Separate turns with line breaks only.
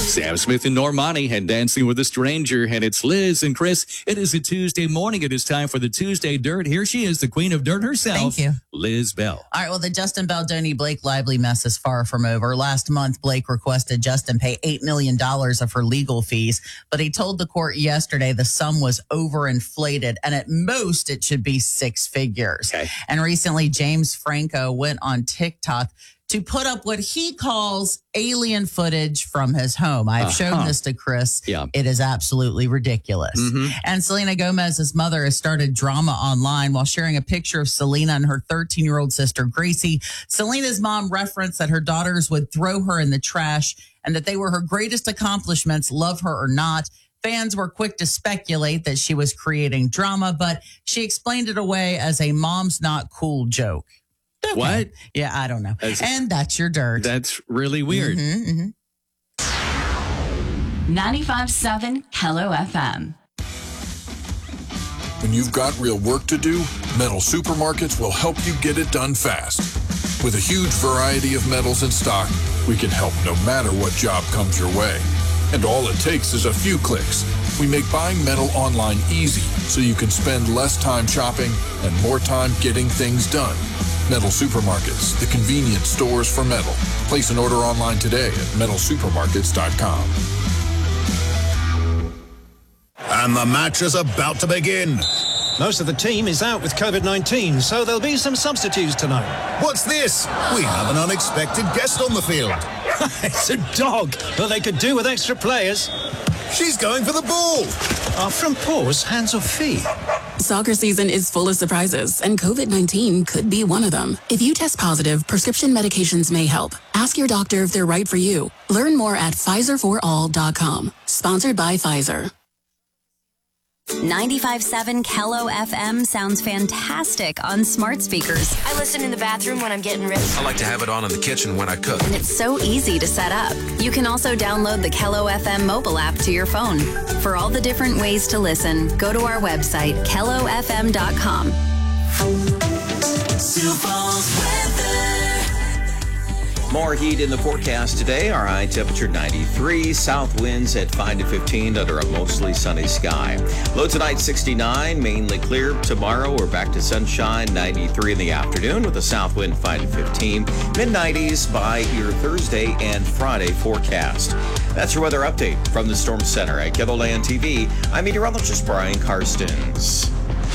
Sam Smith and Normani had Dancing with a Stranger, and it's Liz and Chris. It is a Tuesday morning. It is time for the Tuesday Dirt. Here she is, the queen of dirt herself.
Thank you.
Liz Bell.
All right, well, the Justin Baldoni Blake Lively mess is far from over. Last month, Blake requested Justin pay $8 million of her legal fees, but he told the court yesterday the sum was overinflated, and at most it should be six figures.
Okay.
And recently, James Franco went on TikTok to put up what he calls alien footage from his home. I've shown this to Chris.
Yeah.
It is absolutely ridiculous. And Selena Gomez's mother has started drama online while sharing a picture of Selena and her 13-year-old sister, Gracie. Selena's mom referenced that her daughters would throw her in the trash and that they were her greatest accomplishments, love her or not. Fans were quick to speculate that she was creating drama, but she explained it away as a mom's not cool joke. Okay.
What?
Yeah, I don't know. And that's your dirt.
That's really weird.
95.7 Hello FM.
When you've got real work to do, Metal Supermarkets will help you get it done fast. With a huge variety of metals in stock, we can help no matter what job comes your way. And all it takes is a few clicks. We make buying metal online easy so you can spend less time shopping and more time getting things done. Metal Supermarkets, the convenient stores for metal. Place an order online today at metalsupermarkets.com.
And the match is about to begin.
Most of the team is out with COVID-19, so there'll be some substitutes tonight.
What's this? We have an unexpected guest on the field.
It's a dog, but they could do with extra players.
She's going for the ball.
Are front paws hands or feet?
Soccer season is full of surprises, and COVID-19 could be one of them. If you test positive, prescription medications may help. Ask your doctor if they're right for you. Learn more at PfizerForAll.com. Sponsored by Pfizer.
95.7 Hello FM sounds fantastic on smart speakers.
I listen in the bathroom when I'm getting ready.
I like to have it on in the kitchen when I cook.
And it's so easy to set up. You can also download the Hello FM mobile app to your phone. For all the different ways to listen, go to our website, HelloFM.com.
More heat in the forecast today. Our high temperature 93. South winds at 5 to 15 under a mostly sunny sky. Low tonight 69. Mainly clear. Tomorrow we're back to sunshine. 93 in the afternoon with a south wind 5 to 15. Mid-90s by your Thursday and Friday forecast. That's your weather update from the Storm Center at KELOLAND TV. I'm meteorologist Brian Karstens.